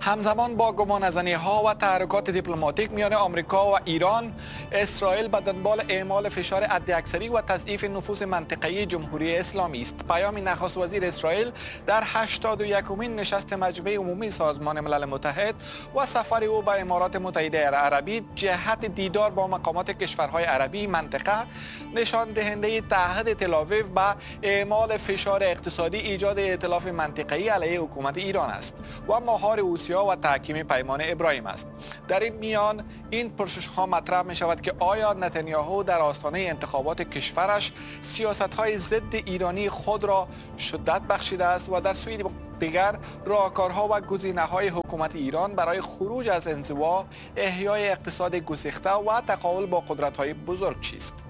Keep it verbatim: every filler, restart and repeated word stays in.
همزمان با گمانه‌زنی‌ها و تحرکات دیپلماتیک میان آمریکا و ایران، اسرائیل به دنبال اعمال فشار حداکثری و تضعیف نفوذ منطقه‌ای جمهوری اسلامی است. پیام نخست وزیر اسرائیل در هشتاد و یکمین نشست مجمع عمومی سازمان ملل متحد و سفر او به امارات متحده عربی جهت دیدار با مقامات کشورهای عربی منطقه نشان دهنده تعهد تل‌آویو به اعمال فشار اقتصادی ایجاد ائتلاف منطقه‌ای علیه حکومت ایران است و مهار اوسیا و تحکیم پیمان ابراهیم است. در این میان این پرسش ها مطرح می شود که آیا نتانیاهو در آستانه انتخابات کشورش سیاست های ضد ایرانی خود را شدت بخشیده است و در سوی دیگر راهکارها و گزینه‌های حکومت ایران برای خروج از انزوا، احیای اقتصاد گسیخته و تقابل با قدرت‌های بزرگ چیست؟